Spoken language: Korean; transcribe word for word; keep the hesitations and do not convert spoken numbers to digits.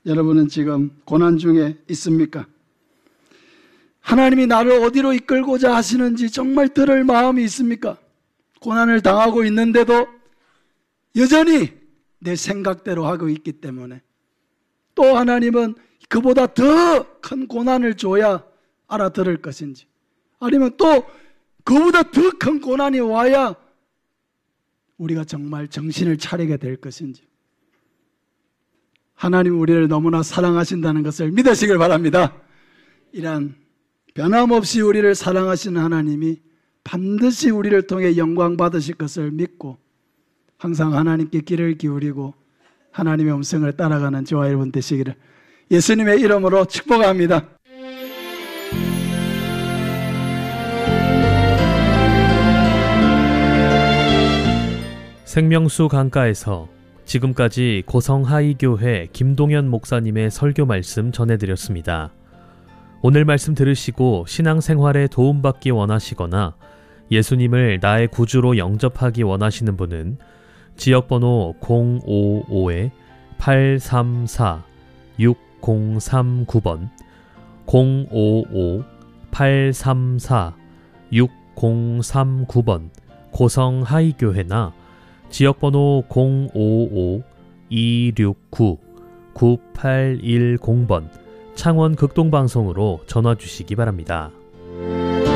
여러분은 지금 고난 중에 있습니까? 하나님이 나를 어디로 이끌고자 하시는지 정말 들을 마음이 있습니까? 고난을 당하고 있는데도 여전히 내 생각대로 하고 있기 때문에, 또 하나님은 그보다 더 큰 고난을 줘야 알아들을 것인지, 아니면 또 그보다 더 큰 고난이 와야 우리가 정말 정신을 차리게 될 것인지. 하나님 우리를 너무나 사랑하신다는 것을 믿으시길 바랍니다. 이런 변함없이 우리를 사랑하시는 하나님이 반드시 우리를 통해 영광 받으실 것을 믿고 항상 하나님께 귀를 기울이고 하나님의 음성을 따라가는 저와 여러분 되시기를 예수님의 이름으로 축복합니다. 생명수 강가에서 지금까지 고성하이교회 김동현 목사님의 설교 말씀 전해드렸습니다. 오늘 말씀 들으시고 신앙생활에 도움받기 원하시거나 예수님을 나의 구주로 영접하기 원하시는 분은 지역번호 공오오 팔삼사 육공삼구 번, 공오오 팔삼사 육공삼구 번 고성하이교회나 지역번호 공오오 이육구 구팔일공 번 창원 극동방송으로 전화주시기 바랍니다.